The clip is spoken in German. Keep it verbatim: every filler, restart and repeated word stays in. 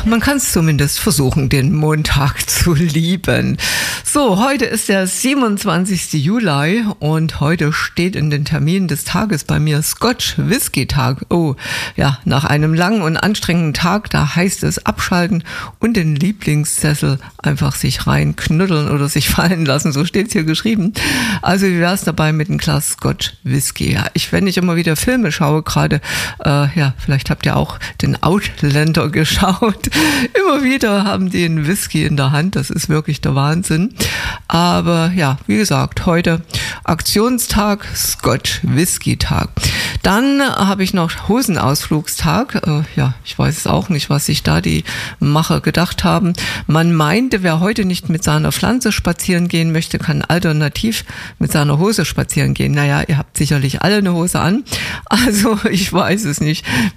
man kann es zumindest versuchen, den Montag zu lieben. So, heute ist der siebenundzwanzigster Juli und heute steht in den Terminen des Tages bei mir Scotch Whisky Tag. Oh, ja, nach einem langen und anstrengenden Tag, da heißt es abschalten und den Lieblingssessel einfach sich reinknuddeln oder sich fallen lassen, so steht es hier geschrieben. Also wie wäre es dabei mit einem Glas Scotch Whisky? Ja, ich, wenn ich immer wieder Filme schaue, gerade, äh, ja, vielleicht habt ihr auch den Outlander geschaut. Immer wieder haben die einen Whisky in der Hand, das ist wirklich der Wahnsinn. Aber ja, wie gesagt, heute Aktionstag, Scotch Whisky Tag. Dann habe ich noch Hosenausflugstag. Äh, ja, ich weiß es auch nicht, was sich da die Macher gedacht haben. Man meinte, wer heute nicht mit seiner Pflanze spazieren gehen möchte, kann alternativ mit seiner Hose spazieren gehen. Naja, ihr habt sicherlich alle eine Hose an. Also ich weiß es nicht.